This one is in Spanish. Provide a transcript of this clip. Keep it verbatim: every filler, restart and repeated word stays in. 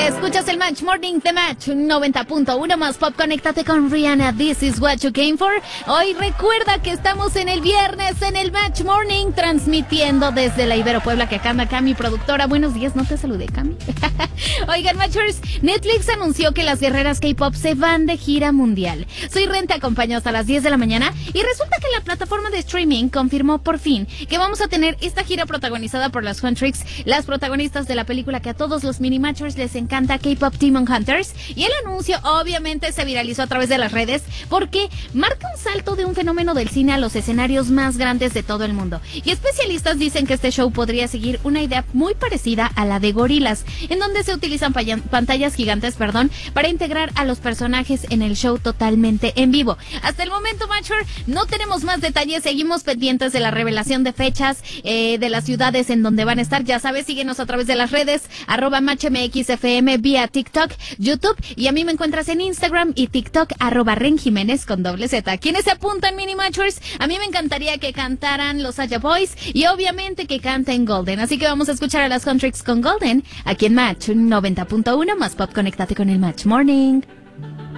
Escuchas el Match Morning de Match noventa punto uno más pop. Conéctate con Rihanna. This is what you came for. Hoy recuerda que estamos en el viernes en el Match Morning, transmitiendo desde la Ibero Puebla, que acá anda Cami, productora. Buenos días, no te saludé, Cami. Oigan, Matchers, Netflix anunció que las guerreras K-pop se van de gira mundial. Soy Ren, te acompaño hasta las diez de la mañana y resulta que la plataforma de streaming confirmó por fin que vamos a tener esta gira protagonizada por las Huntrix, las protagonistas de la película que a todos los mini Matchers les encanta, K-pop Demon Hunters. Y el anuncio obviamente se viralizó a través de las redes porque marca un salto de un fenómeno del cine a los escenarios más grandes de todo el mundo. Y especialistas dicen que este show podría seguir una idea muy parecida a la de Gorillaz, en donde se utilizan pantallas gigantes, perdón, para integrar a los personajes en el show totalmente en vivo. Hasta el momento, Matcher, no tenemos más detalles, seguimos pendientes de la revelación de fechas, eh, de las ciudades en donde van a estar. Ya sabes, síguenos a través de las redes, arroba matchmxfm vía TikTok, YouTube, y a mí me encuentras en Instagram y TikTok, arroba Ren Jiménez con doble Z. ¿Quiénes se apuntan, Mini Matchers? A mí me encantaría que cantaran los Aya Boys y obviamente que canten Golden. Así que vamos a escuchar a las Huntrix con Golden aquí en Match noventa punto uno más pop. Conéctate con el Match Morning.